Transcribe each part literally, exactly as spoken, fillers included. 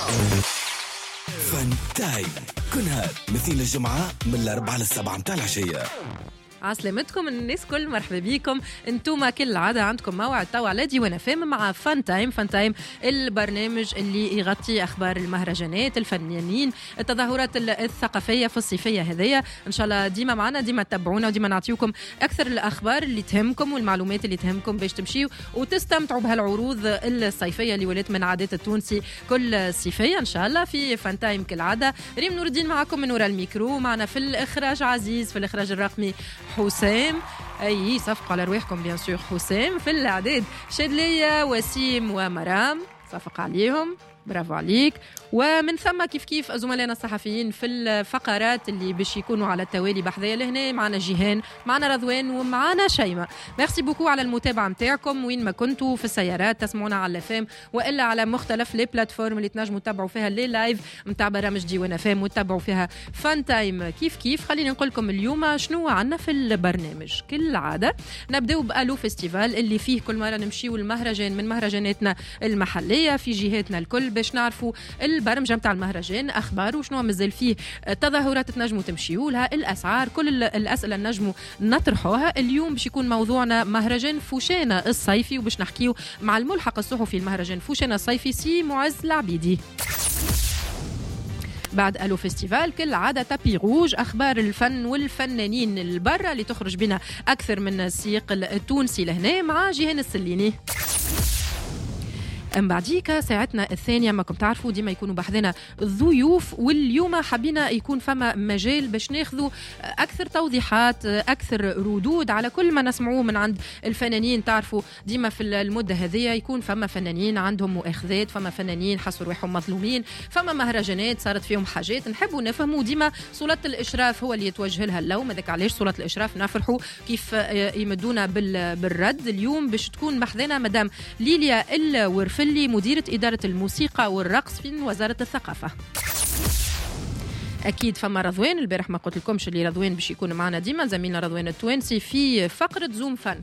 فان تايم كل نهار مثل الجمعة من الأربعة للسبعة متاع العشية. عسلامتكم الناس كل، مرحبا بيكم. انتوما كل عادة عندكم موعد توا على دي وانا فاهم مع فان تايم. فان تايم البرنامج اللي يغطي اخبار المهرجانات، الفنانين، التظاهرات الثقافية في الصيفية هذية. ان شاء الله ديما معنا، ديما تتابعونا وديما نعطيكم اكثر الاخبار اللي تهمكم والمعلومات اللي تهمكم باش تمشيوا وتستمتعوا بهالعروض الصيفية اللي ولات من عادات التونسي كل صيفية ان شاء الله. في فان تايم كالعادة ريم نور الدين معكم من وراء الميكرو، معنا في الاخراج عزيز، في الاخراج الرقمي حسام، اي صفقوا على رواحكم بيان سور حسام، في الاعداد شادلية وسيم ومرام، صفق عليهم برافو عليك. ومن ثم كيف كيف زملائنا الصحفيين في الفقرات اللي باش يكونوا على التوالي بحذايا لهنا، معنا جيهان، معنا رضوان، ومعنا شيماء. ميرسي بوكو على المتابعه نتاعكم وين ما كنتوا، في السيارات تسمعونا على فام والا على مختلف لي بلاتفورم اللي تنجموا تتابعوا فيها لي لايف نتاع برامج دي وانا فام وتتابعوا فيها فان تايم كيف كيف. خليني نقول لكم اليوم شنو عندنا في البرنامج. كل عاده نبداو بالو فيستيفال اللي فيه كل مره نمشيو المهرجان من مهرجاناتنا المحليه في جهاتنا الكل باش نعرفوا البرمجه نتاع المهرجان، اخباره شنو مازال فيه، تظاهرات تنجموا تمشيوا لها، الاسعار، كل الاسئله نجموا نطرحوها. اليوم باش يكون موضوعنا مهرجان فوشانه الصيفي، وباش نحكيو مع الملحق الصحفي المهرجان فوشانه الصيفي سي معز العبيدي. بعد الو فيستيفال كل عاده تابي روج، اخبار الفن والفنانين البرة اللي تخرج بنا اكثر من السياق التونسي لهنا مع جيهان السليني. من بعديك ساعتنا الثانية ما كم تعرفوا ديما يكونوا بحذنا الضيوف، واليوم حبينا يكون فما مجال باش ناخذوا أكثر توضيحات، أكثر ردود على كل ما نسمعوه من عند الفنانين. تعرفوا ديما في المدة هذه يكون فما فنانين عندهم مؤاخذات، فما فنانين حسوا روحهم مظلومين، فما مهرجانات صارت فيهم حاجات نحبوا نفهموا. ديما سلطة الإشراف هو اللي يتوجه لها اللوم، هذاك علاش سلطة الإشراف نفرحوا كيف يمدونا بالرد. اليوم باش تكون بحذنا مدام ليليا الورفل اللي مديرة إدارة الموسيقى والرقص في وزارة الثقافة. أكيد فما رضوان، البارح ما قلت لكمش اللي رضوان باش يكون معنا ديما، زميلنا رضوان التوانسي في فقرة زوم فن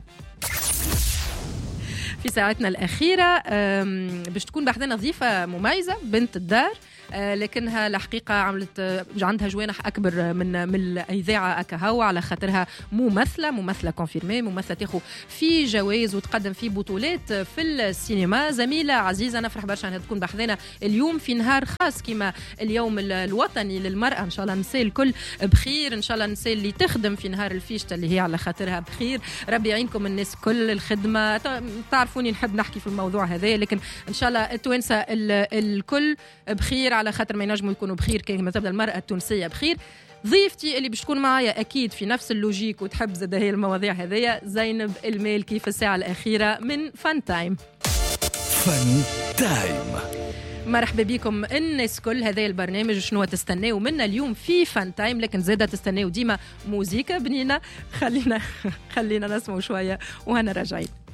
في ساعتنا الأخيرة. باش تكون بحذنا ضيفة مميزة بنت الدار، لكنها الحقيقة عملت عندها جوانح أكبر من من الإذاعة أكهو، على خاطرها ممثلة ممثلة كونفيرمي، ممثلة تاخو في جوائز وتقدم في بطولات في السينما. زميلة عزيزة نفرح برشا أنها تكون بحذنا اليوم في نهار خاص كما اليوم الوطني للمرأة. إن شاء الله نساء الكل بخير، إن شاء الله نساء اللي تخدم في نهار الفيشتة اللي هي على خاطرها بخير. ربي يعينكم الناس كل الخدمة. تعرفوني نحب نحكي في الموضوع هذا، لكن إن شاء الله التوانسة الكل بخير على خاطر ما ينجموا يكونوا بخير كما تبدا المرأة التونسية بخير. ضيفتي اللي باش تكون معايا أكيد في نفس اللوجيك وتحب زاد هي المواضيع هذية، زينب المالكي في الساعة الأخيرة من فان تايم. فان تايم مرحبا بكم الناس كل. هذا البرنامج شنو تستناو منا اليوم في فان تايم، لكن زادة تستناو ديما موزيكا بنينة. خلينا خلينا نسمعوا شوية وهنا راجعين.